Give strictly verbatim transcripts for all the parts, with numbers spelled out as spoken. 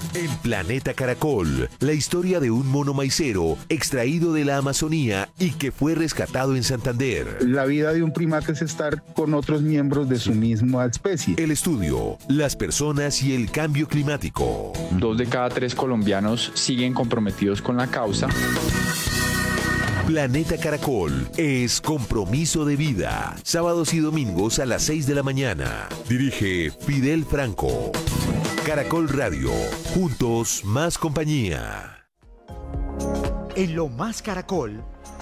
En Planeta Caracol, la historia de un mono maicero extraído de la Amazonía y que fue rescatado en Santander. La vida de un primate es estar con otros miembros de su misma especie. El estudio, las personas y el cambio climático. Dos de cada tres colombianos siguen comprometidos con la causa. Planeta Caracol es compromiso de vida. Sábados y domingos a las seis de la mañana. Dirige Fidel Franco. Caracol Radio. Juntos, más compañía. En Lo Más Caracol,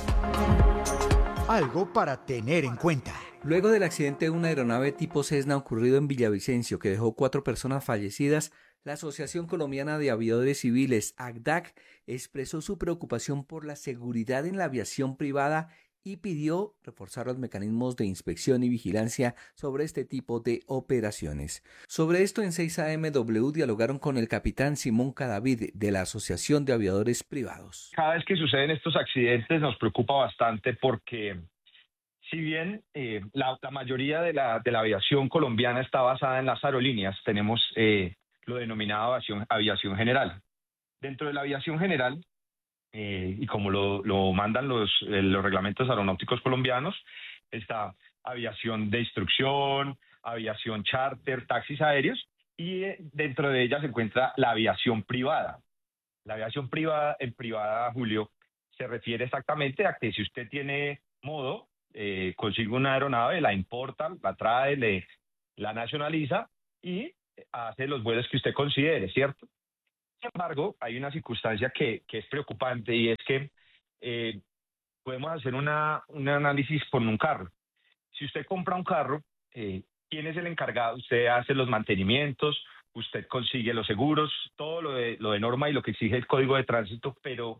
algo para tener en cuenta. Luego del accidente de una aeronave tipo Cessna ocurrido en Villavicencio que dejó cuatro personas fallecidas, la Asociación Colombiana de Aviadores Civiles, A C D A C, expresó su preocupación por la seguridad en la aviación privada y pidió reforzar los mecanismos de inspección y vigilancia sobre este tipo de operaciones. Sobre esto en seis A M W dialogaron con el capitán Simón Cadavid de la Asociación de Aviadores Privados. Cada vez que suceden estos accidentes nos preocupa bastante porque si bien eh, la, la mayoría de la, de la aviación colombiana está basada en las aerolíneas, tenemos eh, lo denominado aviación, aviación general. Dentro de la aviación general, Eh, y como lo, lo mandan los, eh, los reglamentos aeronáuticos colombianos, está aviación de instrucción, aviación charter, taxis aéreos, y eh, dentro de ella se encuentra la aviación privada. La aviación privada, en privada, Julio, se refiere exactamente a que si usted tiene modo, eh, consigue una aeronave, la importa, la trae, le, la nacionaliza y hace los vuelos que usted considere, ¿cierto? Sin embargo, hay una circunstancia que, que es preocupante y es que eh, podemos hacer una, un análisis con un carro. Si usted compra un carro, eh, ¿quién es el encargado? Usted hace los mantenimientos, usted consigue los seguros, todo lo de, lo de norma y lo que exige el Código de Tránsito, pero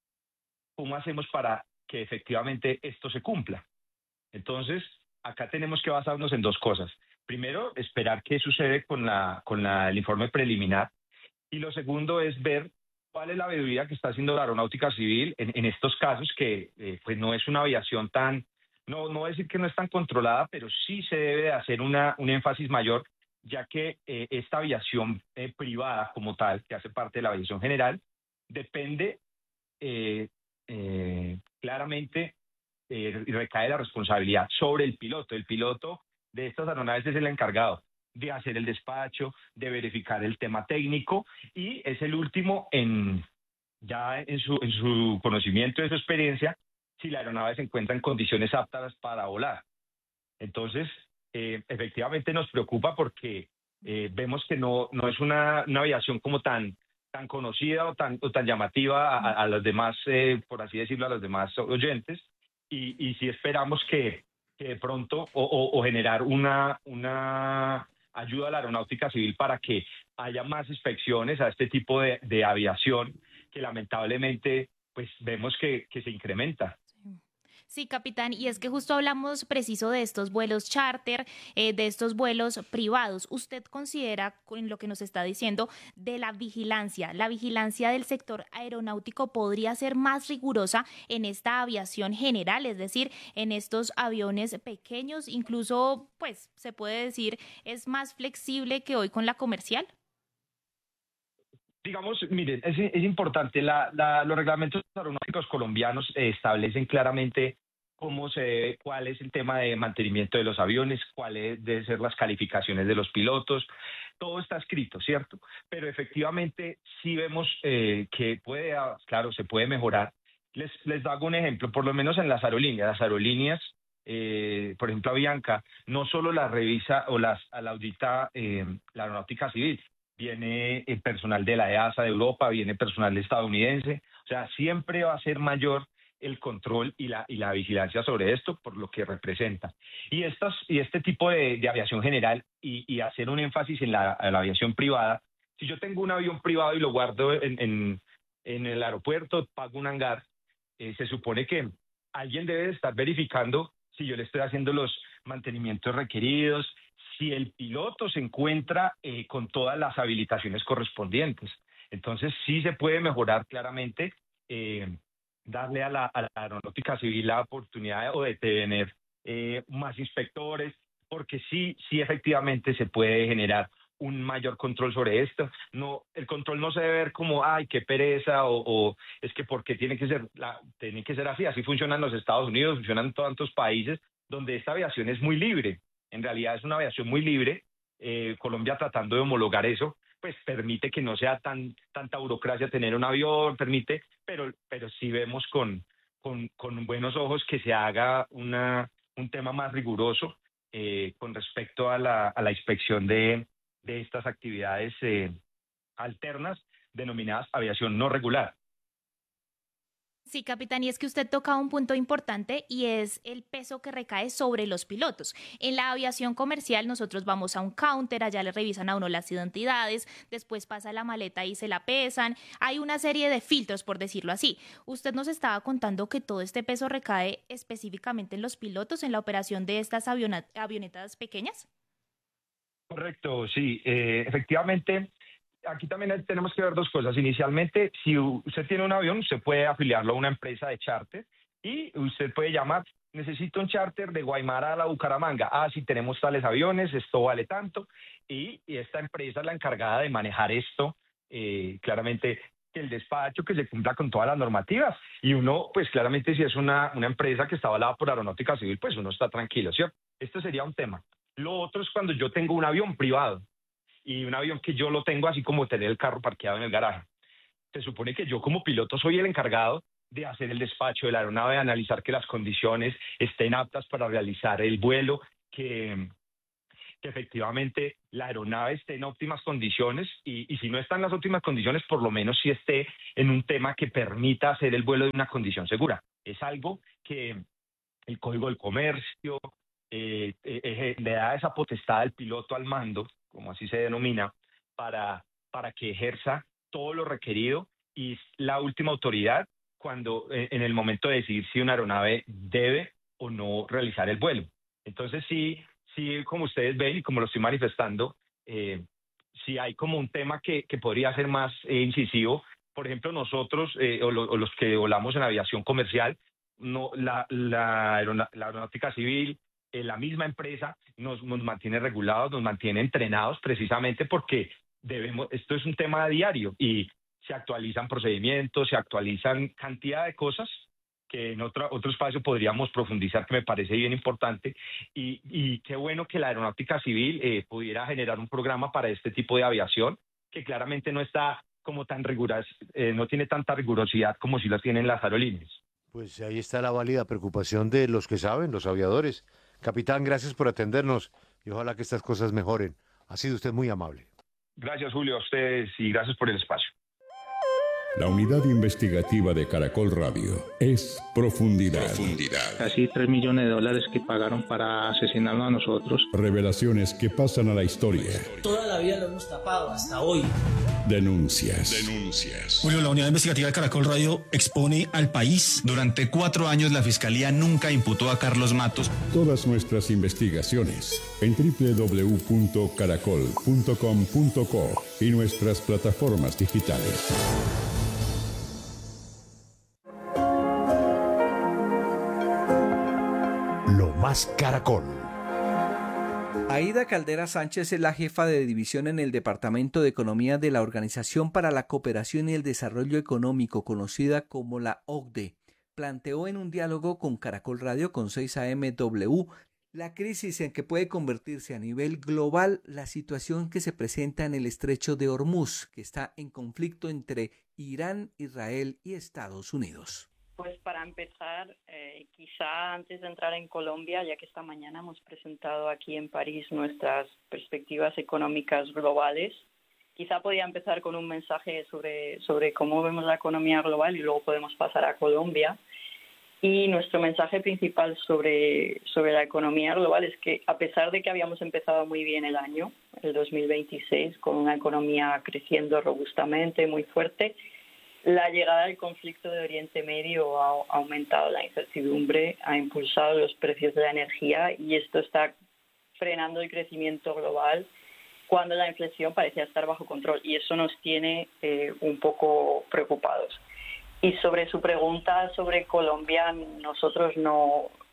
¿cómo hacemos para que efectivamente esto se cumpla? Entonces, acá tenemos que basarnos en dos cosas. Primero, esperar qué sucede con, la, con la, el informe preliminar. Y lo segundo es ver cuál es la veeduría que está haciendo la aeronáutica civil en, en estos casos que eh, pues no es una aviación tan, no, no voy a decir que no es tan controlada, pero sí se debe de hacer una, un énfasis mayor, ya que eh, esta aviación eh, privada como tal, que hace parte de la aviación general, depende eh, eh, claramente eh, y recae la responsabilidad sobre el piloto. El piloto de estas aeronaves es el encargado de hacer el despacho, de verificar el tema técnico y es el último en ya en su, en su conocimiento y su experiencia si la aeronave se encuentra en condiciones aptas para volar. Entonces, eh, efectivamente nos preocupa porque eh, vemos que no, no es una, una aviación como tan, tan conocida o tan, o tan llamativa a, a los demás, eh, por así decirlo, a los demás oyentes y, y sí esperamos que, que de pronto o, o, o generar una, una ayuda a la aeronáutica civil para que haya más inspecciones a este tipo de, de aviación que lamentablemente pues vemos que, que se incrementa. Sí, capitán, y es que justo hablamos preciso de estos vuelos charter, eh, de estos vuelos privados. ¿Usted considera, con lo que nos está diciendo, de la vigilancia, la vigilancia del sector aeronáutico podría ser más rigurosa en esta aviación general, es decir, en estos aviones pequeños, incluso, pues, se puede decir, es más flexible que hoy con la comercial? Digamos, miren, es, es importante, la, la, los reglamentos aeronáuticos colombianos eh, establecen claramente cómo se debe, cuál es el tema de mantenimiento de los aviones, cuáles deben ser las calificaciones de los pilotos, todo está escrito, ¿cierto? Pero efectivamente sí vemos eh, que puede, claro, se puede mejorar. Les, les hago un ejemplo, por lo menos en las aerolíneas, las aerolíneas, eh, por ejemplo, Avianca, no solo las revisa o las la audita eh, la aeronáutica civil, viene el personal de la E A S A de Europa, viene personal estadounidense, o sea, siempre va a ser mayor el control y la, y la vigilancia sobre esto por lo que representa. Y, estas, y este tipo de, de aviación general y, y hacer un énfasis en la, en la aviación privada, si yo tengo un avión privado y lo guardo en, en, en el aeropuerto, pago un hangar, eh, se supone que alguien debe estar verificando si yo le estoy haciendo los mantenimientos requeridos, si el piloto se encuentra eh, con todas las habilitaciones correspondientes. Entonces sí se puede mejorar claramente, eh, darle a la, a la aeronáutica civil la oportunidad de, de tener eh, más inspectores, porque sí, sí efectivamente se puede generar un mayor control sobre esto. No, el control no se debe ver como, ay, qué pereza, o, o es que porque tiene que ser, la, tiene que ser así. Así funcionan los Estados Unidos, funcionan en tantos países donde esta aviación es muy libre. En realidad es una aviación muy libre. Eh, Colombia, tratando de homologar eso, pues permite que no sea tan tanta burocracia tener un avión, permite, pero, pero sí vemos con, con, con buenos ojos que se haga una, un tema más riguroso eh, con respecto a la, a la inspección de de estas actividades eh, alternas denominadas aviación no regular. Sí, capitán, y es que usted toca un punto importante y es el peso que recae sobre los pilotos. En la aviación comercial nosotros vamos a un counter, allá le revisan a uno las identidades, después pasa la maleta y se la pesan. Hay una serie de filtros, por decirlo así. Usted nos estaba contando que todo este peso recae específicamente en los pilotos en la operación de estas aviona- avionetas pequeñas. Correcto, sí. Eh, efectivamente, aquí también tenemos que ver dos cosas. Inicialmente, si usted tiene un avión, usted puede afiliarlo a una empresa de charter y usted puede llamar, necesito un charter de Guaymara a la Bucaramanga. Ah, sí, tenemos tales aviones, esto vale tanto. Y, y esta empresa es la encargada de manejar esto, eh, claramente, que el despacho, que se cumpla con todas las normativas. Y uno, pues claramente, si es una, una empresa que está avalada por Aeronáutica Civil, pues uno está tranquilo, ¿cierto? Esto sería un tema. Lo otro es cuando yo tengo un avión privado y un avión que yo lo tengo así como tener el carro parqueado en el garaje. Se supone que yo como piloto soy el encargado de hacer el despacho de la aeronave, de analizar que las condiciones estén aptas para realizar el vuelo, que, que efectivamente la aeronave esté en óptimas condiciones y, y si no está en las óptimas condiciones, por lo menos sí esté en un tema que permita hacer el vuelo de una condición segura. Es algo que el Código del Comercio Eh, eh, eh, le da esa potestad al piloto al mando, como así se denomina, para, para que ejerza todo lo requerido y es la última autoridad cuando eh, en el momento de decidir si una aeronave debe o no realizar el vuelo. Entonces sí, sí, como ustedes ven y como lo estoy manifestando, eh, sí hay como un tema que, que podría ser más eh, incisivo. Por ejemplo, nosotros eh, o, lo, o los que volamos en aviación comercial, no, la, la, aerona, la aeronáutica civil, la misma empresa nos, nos mantiene regulados, nos mantiene entrenados precisamente porque debemos, esto es un tema diario y se actualizan procedimientos, se actualizan cantidad de cosas que en otro, otro espacio podríamos profundizar, que me parece bien importante y, y qué bueno que la Aeronáutica Civil eh, pudiera generar un programa para este tipo de aviación que claramente no está como tan rigurosa, eh, no tiene tanta rigurosidad como si lo tienen las aerolíneas. Pues ahí está la válida preocupación de los que saben, los aviadores. Capitán, gracias por atendernos y ojalá que estas cosas mejoren. Ha sido usted muy amable. Gracias, Julio, a ustedes y gracias por el espacio. La unidad investigativa de Caracol Radio es Profundidad. Profundidad. Casi tres millones de dólares que pagaron para asesinarnos a nosotros. Revelaciones que pasan a la historia. Toda la vida lo hemos tapado hasta hoy. Denuncias. Denuncias. Julio, la unidad investigativa de Caracol Radio expone al país. Durante cuatro años la Fiscalía nunca imputó a Carlos Matos. Todas nuestras investigaciones en doble u doble u doble u punto caracol punto com punto co y nuestras plataformas digitales. Lo más Caracol. Aida Caldera Sánchez es la jefa de división en el Departamento de Economía de la Organización para la Cooperación y el Desarrollo Económico, conocida como la O C D E. Planteó en un diálogo con Caracol Radio con seis A M W la crisis en que puede convertirse a nivel global la situación que se presenta en el estrecho de Hormuz, que está en conflicto entre Irán, Israel y Estados Unidos. Pues para empezar, eh, quizá antes de entrar en Colombia, ya que esta mañana hemos presentado aquí en París nuestras perspectivas económicas globales, quizá podía empezar con un mensaje sobre, sobre cómo vemos la economía global y luego podemos pasar a Colombia. Y nuestro mensaje principal sobre, sobre la economía global es que a pesar de que habíamos empezado muy bien el año, el dos mil veintiséis, con una economía creciendo robustamente, muy fuerte, la llegada del conflicto de Oriente Medio ha aumentado la incertidumbre, ha impulsado los precios de la energía y esto está frenando el crecimiento global cuando la inflación parecía estar bajo control y eso nos tiene eh, un poco preocupados. Y sobre su pregunta sobre Colombia, nosotros no,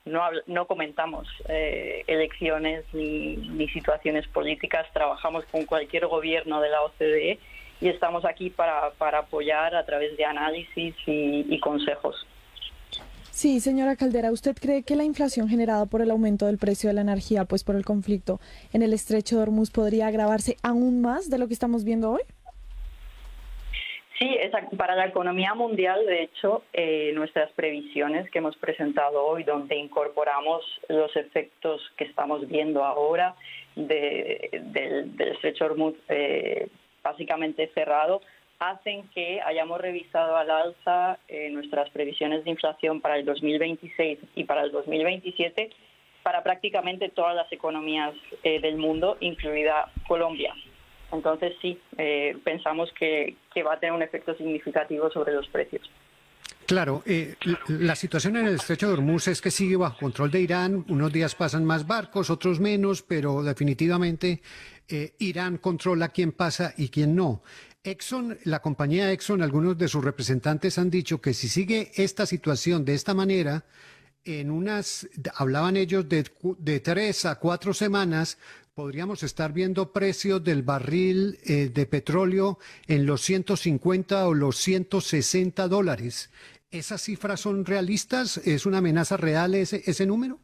no, no comentamos eh, elecciones ni, ni situaciones políticas, trabajamos con cualquier gobierno de la O C D E y estamos aquí para, para apoyar a través de análisis y, y consejos. Sí, señora Caldera, ¿usted cree que la inflación generada por el aumento del precio de la energía, pues por el conflicto en el estrecho de Hormuz, podría agravarse aún más de lo que estamos viendo hoy? Sí, exacto. Para la economía mundial, de hecho, eh, nuestras previsiones que hemos presentado hoy, donde incorporamos los efectos que estamos viendo ahora de, de, del estrecho de Hormuz eh, básicamente cerrado, hacen que hayamos revisado al alza eh, nuestras previsiones de inflación para el dos mil veintiséis y para el dos mil veintisiete para prácticamente todas las economías eh, del mundo, incluida Colombia. Entonces sí, eh, pensamos que, que va a tener un efecto significativo sobre los precios. Claro, eh, la situación en el estrecho de Hormuz es que sigue bajo control de Irán. Unos días pasan más barcos, otros menos, pero definitivamente eh, Irán controla quién pasa y quién no. Exxon, la compañía Exxon, algunos de sus representantes han dicho que si sigue esta situación de esta manera, en unas, hablaban ellos de, de tres a cuatro semanas, podríamos estar viendo precios del barril eh, de petróleo en los ciento cincuenta o los ciento sesenta dólares. ¿Esas cifras son realistas? ¿Es una amenaza real ese, ese número?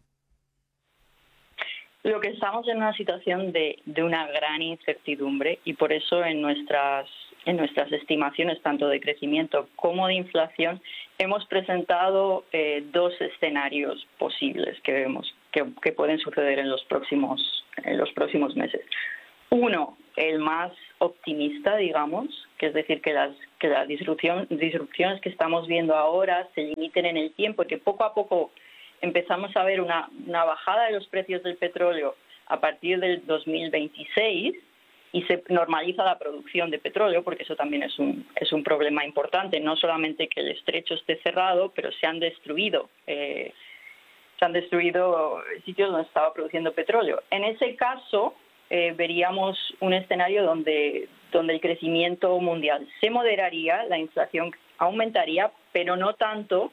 Lo que estamos en una situación de, de una gran incertidumbre y por eso en nuestras, en nuestras estimaciones, tanto de crecimiento como de inflación, hemos presentado eh, dos escenarios posibles que vemos que, que pueden suceder en los próximos, en los próximos meses. Uno, el más optimista, digamos, que es decir, que las que las disrupción, disrupciones que estamos viendo ahora se limiten en el tiempo y que poco a poco empezamos a ver una, una bajada de los precios del petróleo a partir del dos mil veintiséis y se normaliza la producción de petróleo, porque eso también es un, es un problema importante, no solamente que el estrecho esté cerrado, pero se han destruido, eh, se han destruido sitios donde estaba produciendo petróleo. En ese caso, eh, veríamos un escenario donde, donde el crecimiento mundial se moderaría, la inflación aumentaría, pero no tanto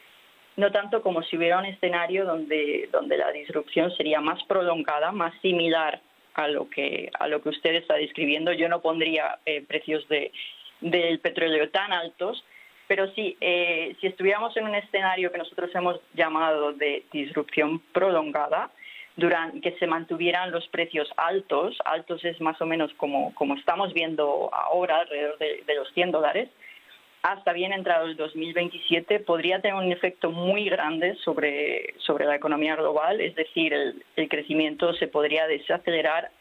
no tanto como si hubiera un escenario donde, donde la disrupción sería más prolongada, más similar a lo que a lo que usted está describiendo. Yo no pondría eh, precios de del petróleo tan altos, pero sí, eh, si estuviéramos en un escenario que nosotros hemos llamado de disrupción prolongada, durante, que se mantuvieran los precios altos, altos es más o menos como, como estamos viendo ahora, alrededor de, de los cien dólares, hasta bien entrado el dos mil veintisiete, podría tener un efecto muy grande sobre, sobre la economía global, es decir, el, el crecimiento se podría desacelerar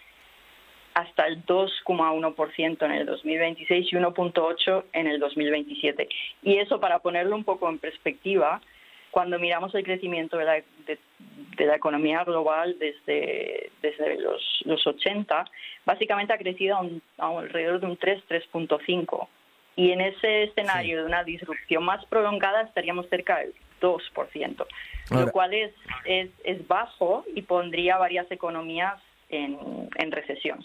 hasta el dos coma uno por ciento en el dos mil veintiséis y uno coma ocho por ciento en el dos mil veintisiete. Y eso, para ponerlo un poco en perspectiva, cuando miramos el crecimiento de la, de, de la economía global desde, desde los, los ochenta, básicamente ha crecido a, un, a alrededor de un tres, tres punto cinco. Y en ese escenario sí. de una disrupción más prolongada estaríamos cerca del dos por ciento, Ahora, lo cual es, es, es bajo y pondría varias economías en, en recesión.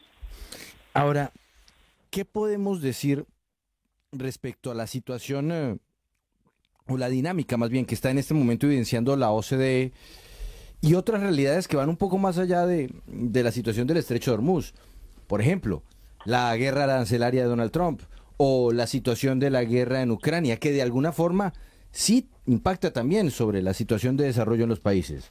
Ahora, ¿qué podemos decir respecto a la situación eh, o la dinámica más bien que está en este momento evidenciando la O C D E y otras realidades que van un poco más allá de, de la situación del estrecho de Hormuz? Por ejemplo, la guerra arancelaria de Donald Trump, o la situación de la guerra en Ucrania, que de alguna forma sí impacta también sobre la situación de desarrollo en los países.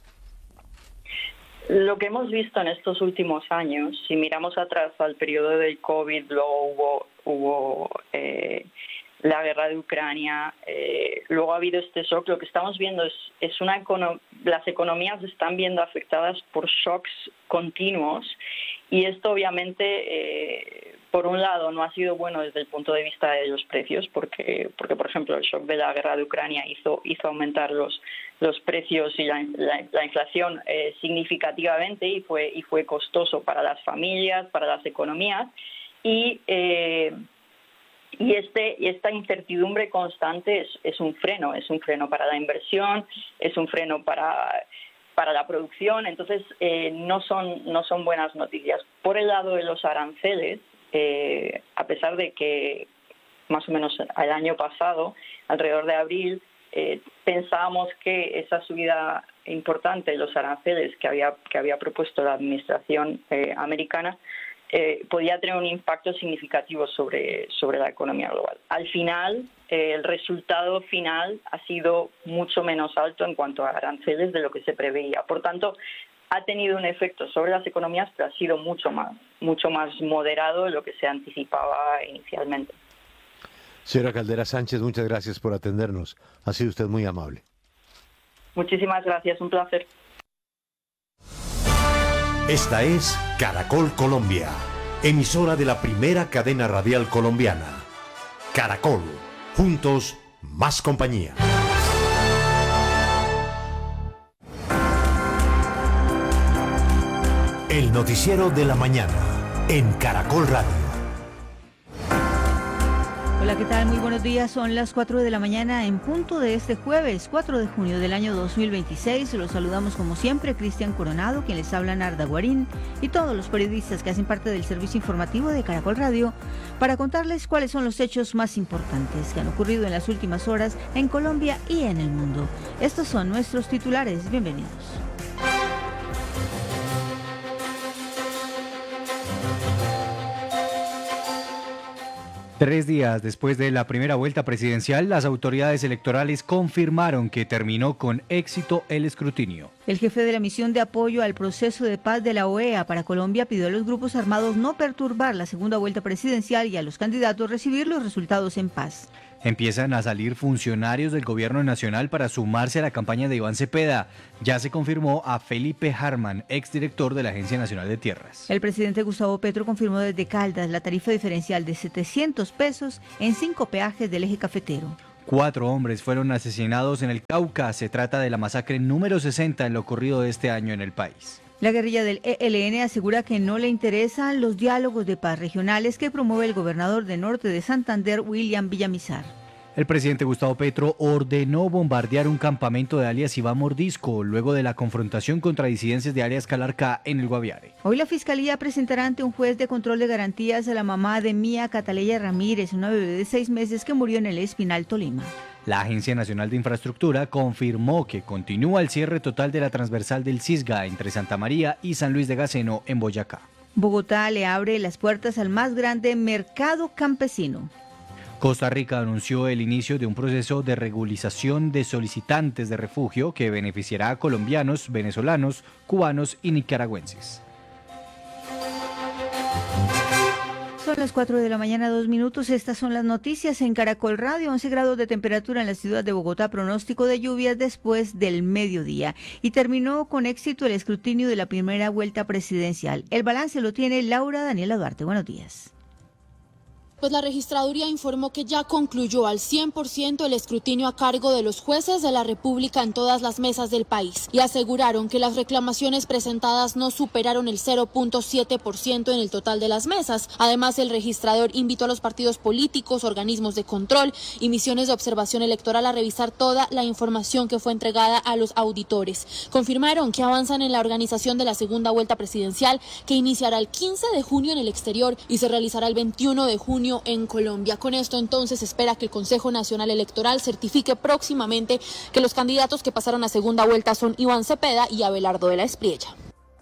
Lo que hemos visto en estos últimos años, si miramos atrás al periodo del COVID, luego hubo, hubo eh, la guerra de Ucrania, eh, luego ha habido este shock, lo que estamos viendo es, es una econo- las economías están viendo afectadas por shocks continuos y esto obviamente... Eh, Por un lado, no ha sido bueno desde el punto de vista de los precios, porque, porque por ejemplo, el shock de la guerra de Ucrania hizo, hizo aumentar los, los precios y la, la, la inflación eh, significativamente y fue, y fue costoso para las familias, para las economías. Y, eh, y, este, y esta incertidumbre constante es, es un freno, es un freno para la inversión, es un freno para... para la producción, entonces eh, no son, no son buenas noticias. Por el lado de los aranceles, Eh, a pesar de que más o menos el año pasado, alrededor de abril, eh, pensábamos que esa subida importante los aranceles que había, que había propuesto la administración eh, americana eh, podía tener un impacto significativo sobre, sobre la economía global. Al final, eh, el resultado final ha sido mucho menos alto en cuanto a aranceles de lo que se preveía. Por tanto, ha tenido un efecto sobre las economías, pero ha sido mucho más, mucho más moderado de lo que se anticipaba inicialmente. Señora Caldera Sánchez, muchas gracias por atendernos. Ha sido usted muy amable. Muchísimas gracias, un placer. Esta es Caracol Colombia, emisora de la primera cadena radial colombiana. Caracol, juntos, más compañía. El noticiero de la mañana, en Caracol Radio. Hola, ¿qué tal? Muy buenos días. Son las cuatro de la mañana en punto de este jueves, cuatro de junio del año dos mil veintiséis. Los saludamos como siempre, Cristian Coronado, quien les habla, Narda Guarín, y todos los periodistas que hacen parte del servicio informativo de Caracol Radio, para contarles cuáles son los hechos más importantes que han ocurrido en las últimas horas en Colombia y en el mundo. Estos son nuestros titulares. Bienvenidos. Tres días después de la primera vuelta presidencial, las autoridades electorales confirmaron que terminó con éxito el escrutinio. El jefe de la misión de apoyo al proceso de paz de la O E A para Colombia pidió a los grupos armados no perturbar la segunda vuelta presidencial y a los candidatos recibir los resultados en paz. Empiezan a salir funcionarios del gobierno nacional para sumarse a la campaña de Iván Cepeda. Ya se confirmó a Felipe Harman, exdirector de la Agencia Nacional de Tierras. El presidente Gustavo Petro confirmó desde Caldas la tarifa diferencial de setecientos pesos en cinco peajes del eje cafetero. Cuatro hombres fueron asesinados en el Cauca. Se trata de la masacre número sesenta en lo ocurrido este año en el país. La guerrilla del E L N asegura que no le interesan los diálogos de paz regionales que promueve el gobernador de Norte de Santander, William Villamizar. El presidente Gustavo Petro ordenó bombardear un campamento de alias Iván Mordisco luego de la confrontación contra disidencias de alias Calarcá en el Guaviare. Hoy la Fiscalía presentará ante un juez de control de garantías a la mamá de Mía Cataleya Ramírez, una bebé de seis meses que murió en el Espinal, Tolima. La Agencia Nacional de Infraestructura confirmó que continúa el cierre total de la transversal del Cisga entre Santa María y San Luis de Gaceno en Boyacá. Bogotá le abre las puertas al más grande mercado campesino. Costa Rica anunció el inicio de un proceso de regularización de solicitantes de refugio que beneficiará a colombianos, venezolanos, cubanos y nicaragüenses. Son las cuatro de la mañana, dos minutos. Estas son las noticias en Caracol Radio. once grados de temperatura en la ciudad de Bogotá, pronóstico de lluvias después del mediodía. Y terminó con éxito el escrutinio de la primera vuelta presidencial. El balance lo tiene Laura Daniela Duarte. Buenos días. Pues la registraduría informó que ya concluyó al cien por ciento el escrutinio a cargo de los jueces de la República en todas las mesas del país y aseguraron que las reclamaciones presentadas no superaron el cero punto siete por ciento en el total de las mesas. Además, el registrador invitó a los partidos políticos, organismos de control y misiones de observación electoral a revisar toda la información que fue entregada a los auditores. Confirmaron que avanzan en la organización de la segunda vuelta presidencial, que iniciará el quince de junio en el exterior y se realizará el veintiuno de junio en Colombia. Con esto entonces espera que el Consejo Nacional Electoral certifique próximamente que los candidatos que pasaron a segunda vuelta son Iván Cepeda y Abelardo de la Espriella.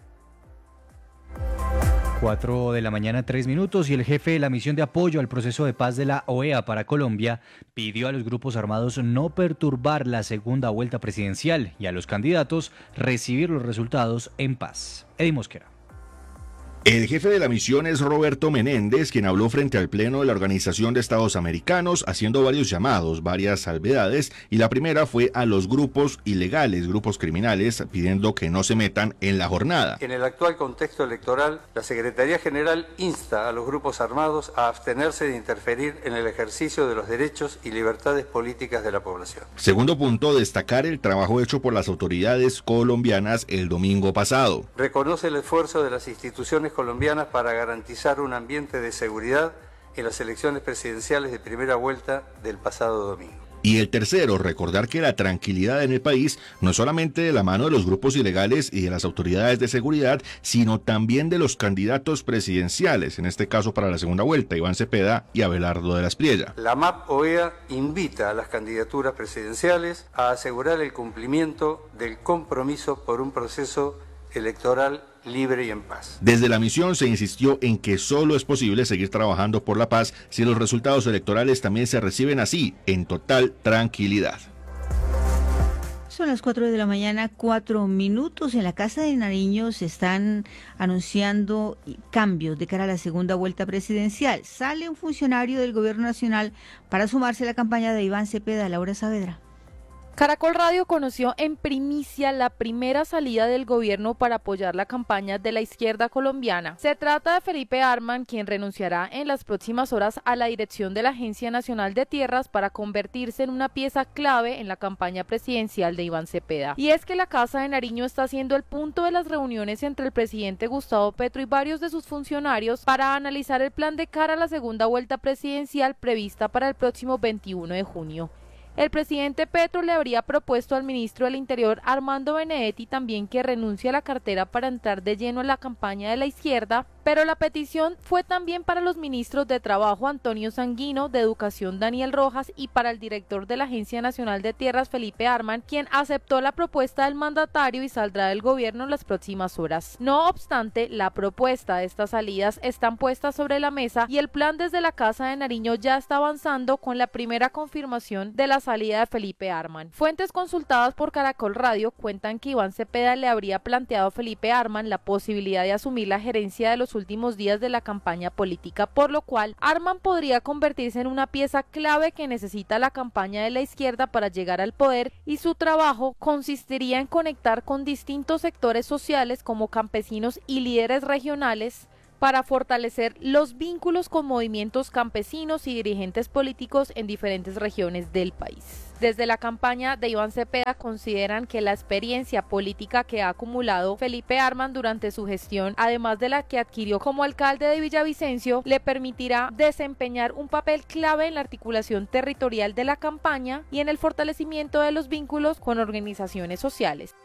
Cuatro de la mañana, tres minutos, y el jefe de la misión de apoyo al proceso de paz de la O E A para Colombia pidió a los grupos armados no perturbar la segunda vuelta presidencial y a los candidatos recibir los resultados en paz. Eddie Mosquera. El jefe de la misión es Roberto Menéndez, quien habló frente al Pleno de la Organización de Estados Americanos, haciendo varios llamados, varias salvedades, y la primera fue a los grupos ilegales, grupos criminales, pidiendo que no se metan en la jornada. En el actual contexto electoral, la Secretaría General insta a los grupos armados a abstenerse de interferir en el ejercicio de los derechos y libertades políticas de la población. Segundo punto, destacar el trabajo hecho por las autoridades colombianas el domingo pasado. Reconoce el esfuerzo de las instituciones colombianas para garantizar un ambiente de seguridad en las elecciones presidenciales de primera vuelta del pasado domingo. Y el tercero, recordar que la tranquilidad en el país no es solamente de la mano de los grupos ilegales y de las autoridades de seguridad, sino también de los candidatos presidenciales, en este caso para la segunda vuelta, Iván Cepeda y Abelardo de la Espriella. La M A P O E A invita a las candidaturas presidenciales a asegurar el cumplimiento del compromiso por un proceso electoral libre y en paz. Desde la misión se insistió en que solo es posible seguir trabajando por la paz si los resultados electorales también se reciben así, en total tranquilidad. Son las cuatro de la mañana, cuatro minutos. En la Casa de Nariño se están anunciando cambios de cara a la segunda vuelta presidencial. Sale un funcionario del Gobierno Nacional para sumarse a la campaña de Iván Cepeda. Laura Saavedra. Caracol Radio conoció en primicia la primera salida del gobierno para apoyar la campaña de la izquierda colombiana. Se trata de Felipe Arman, quien renunciará en las próximas horas a la dirección de la Agencia Nacional de Tierras para convertirse en una pieza clave en la campaña presidencial de Iván Cepeda. Y es que la Casa de Nariño está siendo el punto de las reuniones entre el presidente Gustavo Petro y varios de sus funcionarios para analizar el plan de cara a la segunda vuelta presidencial prevista para el próximo veintiuno de junio. El presidente Petro le habría propuesto al ministro del Interior, Armando Benedetti, también que renuncie a la cartera para entrar de lleno en la campaña de la izquierda, pero la petición fue también para los ministros de Trabajo, Antonio Sanguino, de Educación, Daniel Rojas, y para el director de la Agencia Nacional de Tierras, Felipe Arman, quien aceptó la propuesta del mandatario y saldrá del gobierno en las próximas horas. No obstante, la propuesta de estas salidas están puestas sobre la mesa y el plan desde la Casa de Nariño ya está avanzando con la primera confirmación de la salida de Felipe Arman. Fuentes consultadas por Caracol Radio cuentan que Iván Cepeda le habría planteado a Felipe Arman la posibilidad de asumir la gerencia de los últimos días de la campaña política, por lo cual Arman podría convertirse en una pieza clave que necesita la campaña de la izquierda para llegar al poder, y su trabajo consistiría en conectar con distintos sectores sociales como campesinos y líderes regionales para fortalecer los vínculos con movimientos campesinos y dirigentes políticos en diferentes regiones del país. Desde la campaña de Iván Cepeda consideran que la experiencia política que ha acumulado Felipe Arman durante su gestión, además de la que adquirió como alcalde de Villavicencio, le permitirá desempeñar un papel clave en la articulación territorial de la campaña y en el fortalecimiento de los vínculos con organizaciones sociales.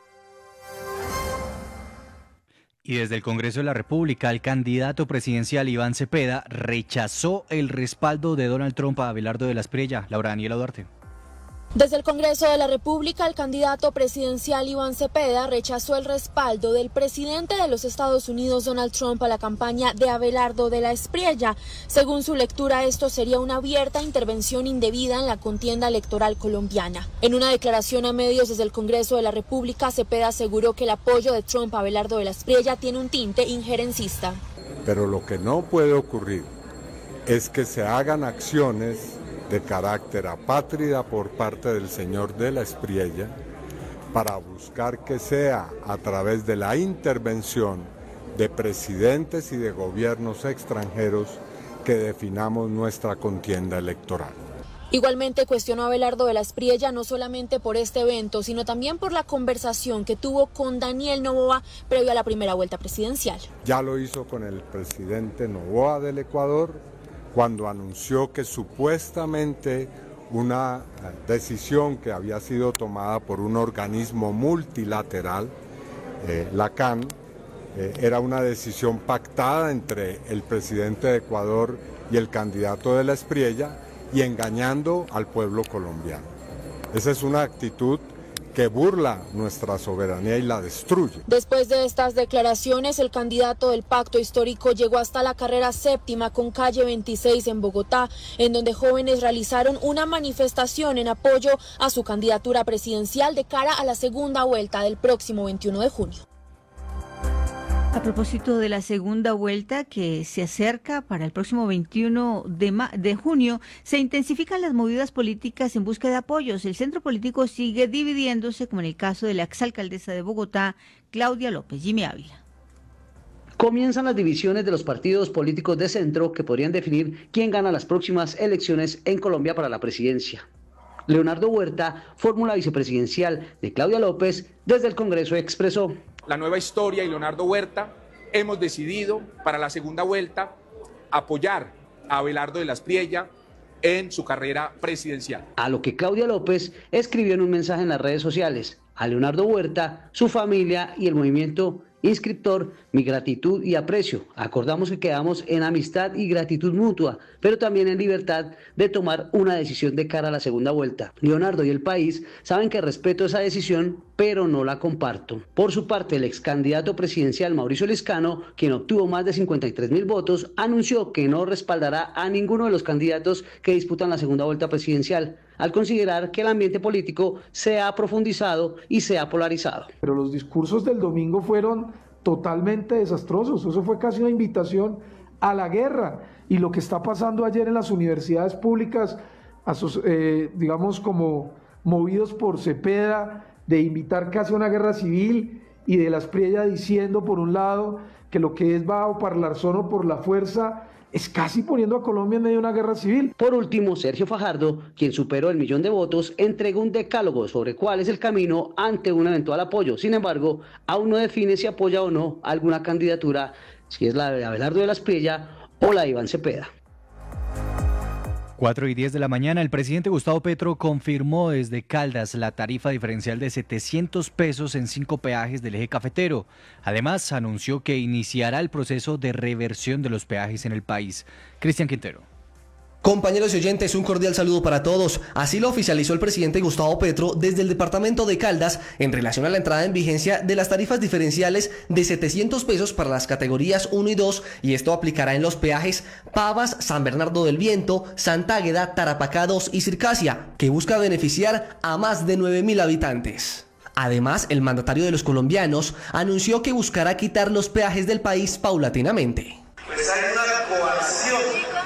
Y desde el Congreso de la República, el candidato presidencial Iván Cepeda rechazó el respaldo de Donald Trump a Abelardo de la Espriella. Laura Daniela Duarte. Desde el Congreso de la República, el candidato presidencial Iván Cepeda rechazó el respaldo del presidente de los Estados Unidos, Donald Trump, a la campaña de Abelardo de la Espriella. Según su lectura, esto sería una abierta intervención indebida en la contienda electoral colombiana. En una declaración a medios desde el Congreso de la República, Cepeda aseguró que el apoyo de Trump a Abelardo de la Espriella tiene un tinte injerencista. Pero lo que no puede ocurrir es que se hagan acciones de carácter apátrida por parte del señor de la Espriella para buscar que sea a través de la intervención de presidentes y de gobiernos extranjeros que definamos nuestra contienda electoral. Igualmente cuestionó a Abelardo de la Espriella no solamente por este evento, sino también por la conversación que tuvo con Daniel Noboa previo a la primera vuelta presidencial. Ya lo hizo con el presidente Noboa del Ecuador, cuando anunció que supuestamente una decisión que había sido tomada por un organismo multilateral, eh, la C A N, eh, era una decisión pactada entre el presidente de Ecuador y el candidato de la Espriella, y engañando al pueblo colombiano. Esa es una actitud que burla nuestra soberanía y la destruye. Después de estas declaraciones, el candidato del Pacto Histórico llegó hasta la carrera séptima con calle veintiséis en Bogotá, en donde jóvenes realizaron una manifestación en apoyo a su candidatura presidencial de cara a la segunda vuelta del próximo veintiuno de junio. A propósito de la segunda vuelta que se acerca para el próximo veintiuno de, ma- de junio, se intensifican las movidas políticas en busca de apoyos. El centro político sigue dividiéndose, como en el caso de la exalcaldesa de Bogotá, Claudia López. Jimmy Ávila. Comienzan las divisiones de los partidos políticos de centro que podrían definir quién gana las próximas elecciones en Colombia para la presidencia. Leonardo Huerta, fórmula vicepresidencial de Claudia López, desde el Congreso expresó: La Nueva Historia y Leonardo Huerta hemos decidido para la segunda vuelta apoyar a Abelardo de la Espriella en su carrera presidencial. A lo que Claudia López escribió en un mensaje en las redes sociales: a Leonardo Huerta, su familia y el movimiento inscriptor, mi gratitud y aprecio. Acordamos que quedamos en amistad y gratitud mutua, pero también en libertad de tomar una decisión de cara a la segunda vuelta. Leonardo y el país saben que respeto esa decisión, pero no la comparto. Por su parte, el ex candidato presidencial Mauricio Lescano, quien obtuvo más de cincuenta y tres mil votos, anunció que no respaldará a ninguno de los candidatos que disputan la segunda vuelta presidencial, al considerar que el ambiente político se ha profundizado y se ha polarizado. Pero los discursos del domingo fueron totalmente desastrosos, eso fue casi una invitación a la guerra, y lo que está pasando ayer en las universidades públicas, eh, digamos como movidos por Cepeda, de invitar casi a una guerra civil, y de las Espriella diciendo por un lado que lo que es va o parlar solo por la fuerza, es casi poniendo a Colombia en medio de una guerra civil. Por último, Sergio Fajardo, quien superó el millón de votos, entregó un decálogo sobre cuál es el camino ante un eventual apoyo. Sin embargo, aún no define si apoya o no alguna candidatura, si es la de Abelardo de la Espriella o la de Iván Cepeda. cuatro y diez de la mañana, el presidente Gustavo Petro confirmó desde Caldas la tarifa diferencial de setecientos pesos en cinco peajes del eje cafetero. Además, anunció que iniciará el proceso de reversión de los peajes en el país. Cristian Quintero. Compañeros y oyentes, un cordial saludo para todos. Así lo oficializó el presidente Gustavo Petro desde el departamento de Caldas en relación a la entrada en vigencia de las tarifas diferenciales de setecientos pesos para las categorías uno y dos, y esto aplicará en los peajes Pavas, San Bernardo del Viento, Santa Águeda, Tarapacá dos y Circasia, que busca beneficiar a más de nueve mil habitantes. Además, el mandatario de los colombianos anunció que buscará quitar los peajes del país paulatinamente. Pues hay una coacción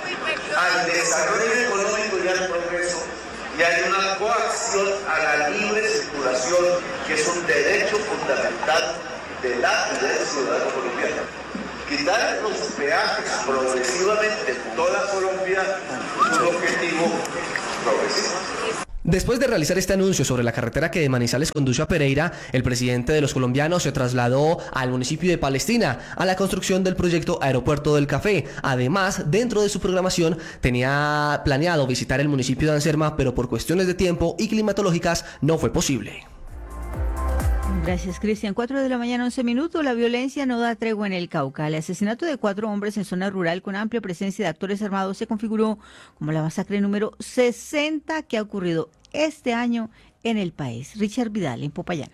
al desarrollo económico y al progreso, y hay una coacción a la libre circulación, que es un derecho fundamental de la y del ciudadano colombiano. Quitar los peajes progresivamente en toda Colombia es un objetivo progresivo. Después de realizar este anuncio sobre la carretera que de Manizales conduce a Pereira, el presidente de los colombianos se trasladó al municipio de Palestina a la construcción del proyecto Aeropuerto del Café. Además, dentro de su programación tenía planeado visitar el municipio de Anserma, pero por cuestiones de tiempo y climatológicas no fue posible. Gracias, Cristian. cuatro de la mañana, once minutos. La violencia no da tregua en el Cauca. El asesinato de cuatro hombres en zona rural con amplia presencia de actores armados se configuró como la masacre número sesenta que ha ocurrido este año en el país. Richard Vidal, en Popayán.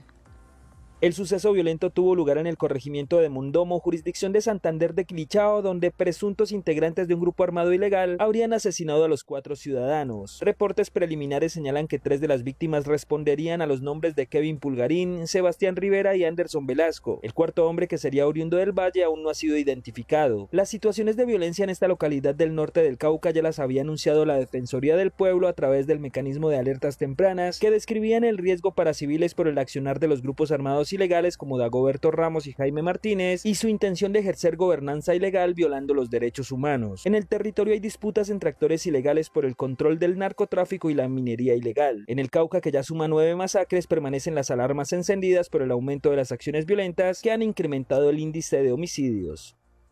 El suceso violento tuvo lugar en el corregimiento de Mundomo, jurisdicción de Santander de Quilichao, donde presuntos integrantes de un grupo armado ilegal habrían asesinado a los cuatro ciudadanos. Reportes preliminares señalan que tres de las víctimas responderían a los nombres de Kevin Pulgarín, Sebastián Rivera y Anderson Velasco. El cuarto hombre, que sería oriundo del Valle, aún no ha sido identificado. Las situaciones de violencia en esta localidad del norte del Cauca ya las había anunciado la Defensoría del Pueblo a través del mecanismo de alertas tempranas, que describían el riesgo para civiles por el accionar de los grupos armados ilegales como Dagoberto Ramos y Jaime Martínez y su intención de ejercer gobernanza ilegal violando los derechos humanos. En el territorio hay disputas entre actores ilegales por el control del narcotráfico y la minería ilegal. En el Cauca, que ya suma nueve masacres, permanecen las alarmas encendidas por el aumento de las acciones violentas que han incrementado el índice de homicidios.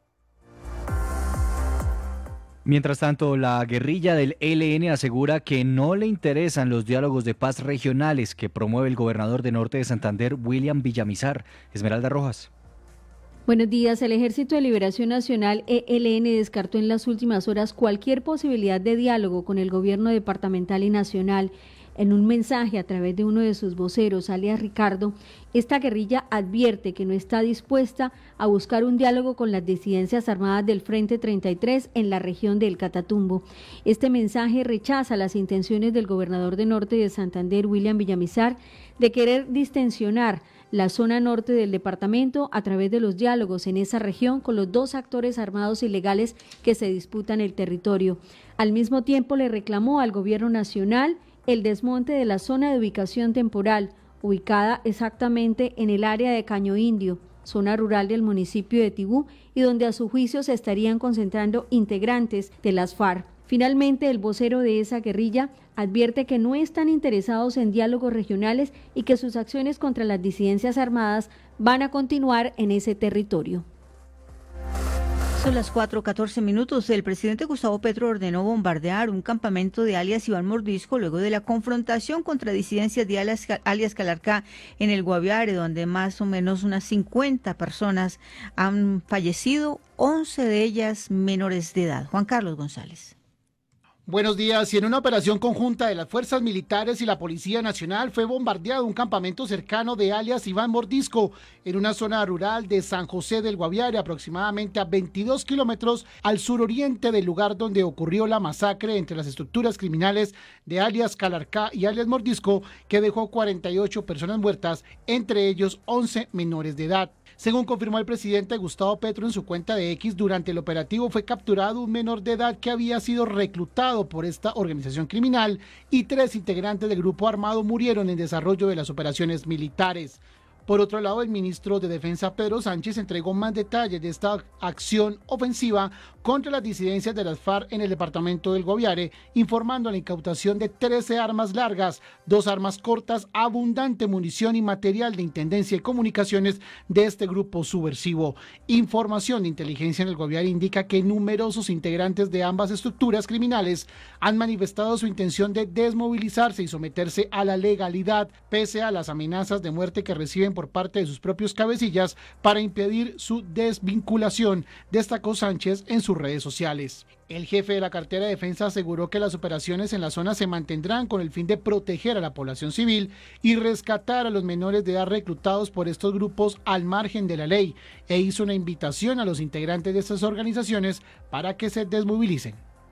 Mientras tanto, la guerrilla del E L N asegura que no le interesan los diálogos de paz regionales que promueve el gobernador de Norte de Santander, William Villamizar. Esmeralda Rojas. Buenos días. El Ejército de Liberación Nacional, E L N, descartó en las últimas horas cualquier posibilidad de diálogo con el gobierno departamental y nacional. En un mensaje a través de uno de sus voceros, alias Ricardo, esta guerrilla advierte que no está dispuesta a buscar un diálogo con las disidencias armadas del Frente treinta y tres en la región del Catatumbo. Este mensaje rechaza las intenciones del gobernador de Norte de Santander, William Villamizar, de querer distensionar la zona norte del departamento a través de los diálogos en esa región con los dos actores armados ilegales que se disputan el territorio. Al mismo tiempo, le reclamó al gobierno nacional el desmonte de la zona de ubicación temporal, ubicada exactamente en el área de Caño Indio, zona rural del municipio de Tibú, y donde a su juicio se estarían concentrando integrantes de las FARC. Finalmente, el vocero de esa guerrilla advierte que no están interesados en diálogos regionales y que sus acciones contra las disidencias armadas van a continuar en ese territorio. Son las cuatro catorce minutos. El presidente Gustavo Petro ordenó bombardear un campamento de alias Iván Mordisco luego de la confrontación contra disidencias de alias, alias Calarcá en el Guaviare, donde más o menos unas cincuenta personas han fallecido, once de ellas menores de edad. Juan Carlos González. Buenos días. Y en una operación conjunta de las fuerzas militares y la Policía Nacional fue bombardeado un campamento cercano de alias Iván Mordisco en una zona rural de San José del Guaviare, aproximadamente a veintidós kilómetros al suroriente del lugar donde ocurrió la masacre entre las estructuras criminales de alias Calarcá y alias Mordisco, que dejó cuarenta y ocho personas muertas, entre ellos once menores de edad. Según confirmó el presidente Gustavo Petro en su cuenta de X, durante el operativo fue capturado un menor de edad que había sido reclutado por esta organización criminal y tres integrantes del grupo armado murieron en desarrollo de las operaciones militares. Por otro lado, el ministro de Defensa, Pedro Sánchez, entregó más detalles de esta acción ofensiva contra las disidencias de las FARC en el departamento del Guaviare, informando la incautación de trece armas largas, dos armas cortas, abundante munición y material de intendencia y comunicaciones de este grupo subversivo. Información de inteligencia en el Guaviare indica que numerosos integrantes de ambas estructuras criminales han manifestado su intención de desmovilizarse y someterse a la legalidad, pese a las amenazas de muerte que reciben por parte de sus propios cabecillas para impedir su desvinculación, destacó Sánchez en sus redes sociales. El jefe de la cartera de defensa aseguró que las operaciones en la zona se mantendrán con el fin de proteger a la población civil y rescatar a los menores de edad reclutados por estos grupos al margen de la ley, e hizo una invitación a los integrantes de estas organizaciones para que se desmovilicen.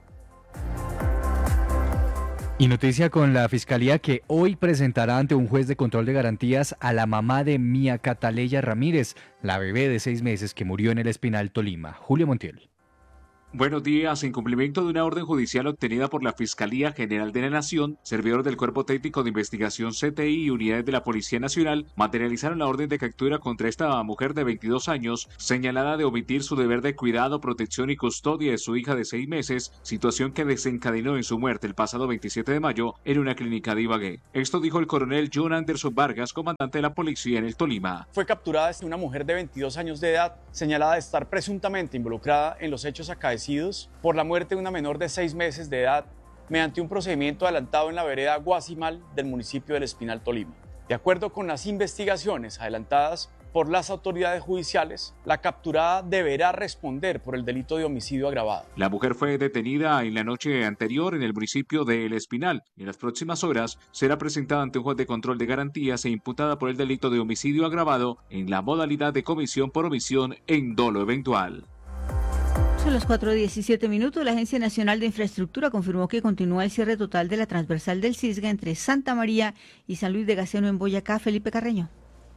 Y noticia con la Fiscalía, que hoy presentará ante un juez de control de garantías a la mamá de Mía Cataleya Ramírez, la bebé de seis meses que murió en el Espinal, Tolima. Julio Montiel. Buenos días. En cumplimiento de una orden judicial obtenida por la Fiscalía General de la Nación, servidores del Cuerpo Técnico de Investigación C T I y unidades de la Policía Nacional materializaron la orden de captura contra esta mujer de veintidós años, señalada de omitir su deber de cuidado, protección y custodia de su hija de seis meses, situación que desencadenó en su muerte el pasado veintisiete de mayo en una clínica de Ibagué. Esto dijo el coronel John Anderson Vargas, comandante de la policía en el Tolima. Fue capturada una mujer de veintidós años de edad, señalada de estar presuntamente involucrada en los hechos acaecidos por la muerte de una menor de seis meses de edad mediante un procedimiento adelantado en la vereda Guasimal del municipio del Espinal, Tolima. De acuerdo con las investigaciones adelantadas por las autoridades judiciales, la capturada deberá responder por el delito de homicidio agravado. La mujer fue detenida en la noche anterior en el municipio de El Espinal y en las próximas horas será presentada ante un juez de control de garantías e imputada por el delito de homicidio agravado en la modalidad de comisión por omisión en dolo eventual. Son las cuatro diecisiete minutos. La Agencia Nacional de Infraestructura confirmó que continúa el cierre total de la transversal del Cisga entre Santa María y San Luis de Gaceno en Boyacá. Felipe Carreño.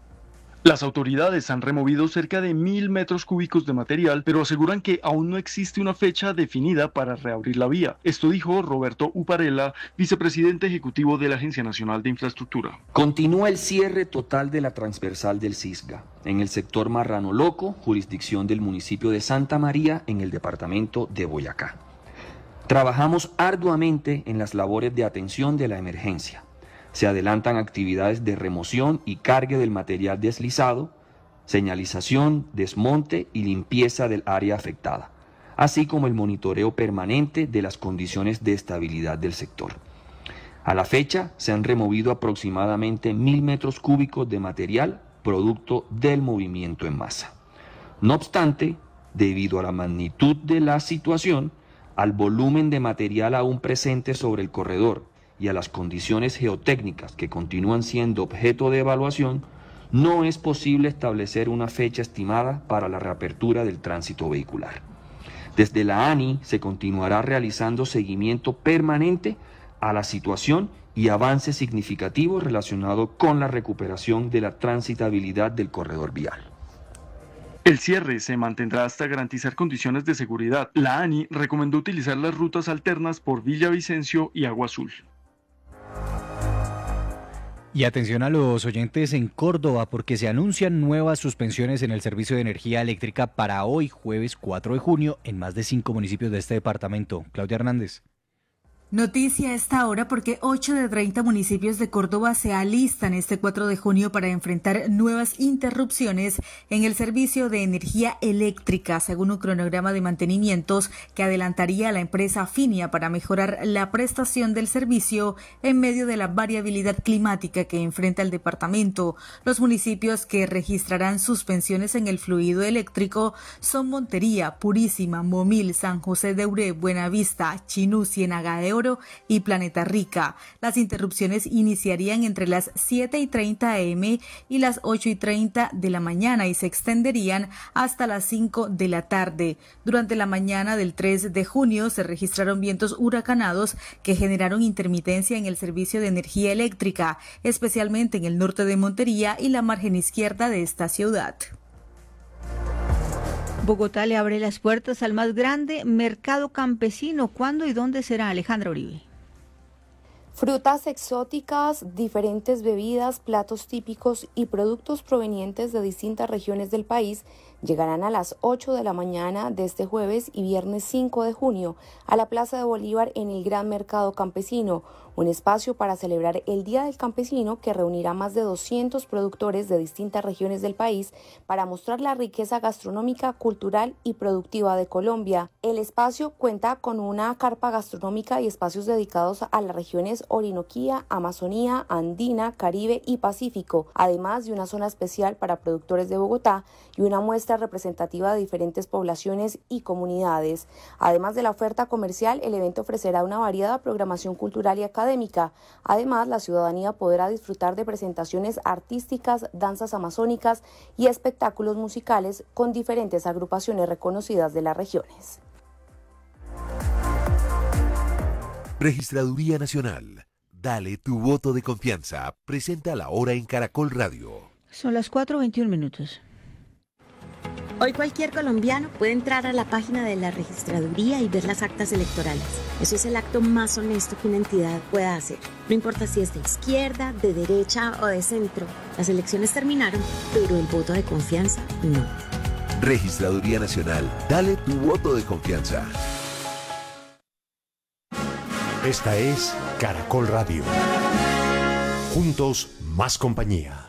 Las autoridades han removido cerca de mil metros cúbicos de material, pero aseguran que aún no existe una fecha definida para reabrir la vía. Esto dijo Roberto Uparella, vicepresidente ejecutivo de la Agencia Nacional de Infraestructura. Continúa el cierre total de la transversal del Cisga, en el sector Marrano Loco, jurisdicción del municipio de Santa María, en el departamento de Boyacá. Trabajamos arduamente en las labores de atención de la emergencia. Se adelantan actividades de remoción y cargue del material deslizado, señalización, desmonte y limpieza del área afectada, así como el monitoreo permanente de las condiciones de estabilidad del sector. A la fecha se han removido aproximadamente mil metros cúbicos de material producto del movimiento en masa. No obstante, debido a la magnitud de la situación, al volumen de material aún presente sobre el corredor y a las condiciones geotécnicas que continúan siendo objeto de evaluación, no es posible establecer una fecha estimada para la reapertura del tránsito vehicular. Desde la ANI se continuará realizando seguimiento permanente a la situación y avances significativos relacionados con la recuperación de la transitabilidad del corredor vial. El cierre se mantendrá hasta garantizar condiciones de seguridad. La ANI recomendó utilizar las rutas alternas por Villavicencio y Agua Azul. Y atención a los oyentes en Córdoba, porque se anuncian nuevas suspensiones en el servicio de energía eléctrica para hoy, jueves cuatro de junio, en más de cinco municipios de este departamento. Claudia Hernández. Noticia a esta hora porque ocho de treinta municipios de Córdoba se alistan este cuatro de junio para enfrentar nuevas interrupciones en el servicio de energía eléctrica, según un cronograma de mantenimientos que adelantaría a la empresa Finia para mejorar la prestación del servicio en medio de la variabilidad climática que enfrenta el departamento. Los municipios que registrarán suspensiones en el fluido eléctrico son Montería, Purísima, Momil, San José de Uré, Buenavista, Chinú, Ciénaga de Oro y Planeta Rica. Las interrupciones iniciarían entre las siete y treinta a eme y las ocho y treinta de la mañana y se extenderían hasta las cinco de la tarde. Durante la mañana del tres de junio se registraron vientos huracanados que generaron intermitencia en el servicio de energía eléctrica, especialmente en el norte de Montería y la margen izquierda de esta ciudad. Bogotá le abre las puertas al más grande mercado campesino. ¿Cuándo y dónde será? Alejandra Uribe. Frutas exóticas, diferentes bebidas, platos típicos y productos provenientes de distintas regiones del país llegarán a las ocho de la mañana de este jueves y viernes cinco de junio a la Plaza de Bolívar en el Gran Mercado Campesino, un espacio para celebrar el Día del Campesino que reunirá más de doscientos productores de distintas regiones del país para mostrar la riqueza gastronómica, cultural y productiva de Colombia. El espacio cuenta con una carpa gastronómica y espacios dedicados a las regiones Orinoquía, Amazonía, Andina, Caribe y Pacífico, además de una zona especial para productores de Bogotá y una muestra representativa de diferentes poblaciones y comunidades. Además de la oferta comercial, el evento ofrecerá una variada programación cultural y académica. Además, la ciudadanía podrá disfrutar de presentaciones artísticas, danzas amazónicas y espectáculos musicales con diferentes agrupaciones reconocidas de las regiones. Registraduría Nacional. Dale tu voto de confianza. Presenta la hora en Caracol Radio. Son las cuatro veintiún minutos. Hoy cualquier colombiano puede entrar a la página de la registraduría y ver las actas electorales. Eso es el acto más honesto que una entidad pueda hacer. No importa si es de izquierda, de derecha o de centro. Las elecciones terminaron, pero el voto de confianza no. Registraduría Nacional. Dale tu voto de confianza. Esta es Caracol Radio. Juntos, más compañía.